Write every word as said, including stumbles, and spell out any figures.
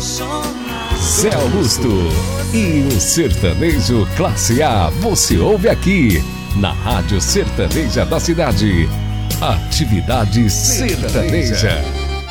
Zé Augusto e o sertanejo classe A você ouve aqui na Rádio Sertaneja da Cidade. Atividade Sertaneja.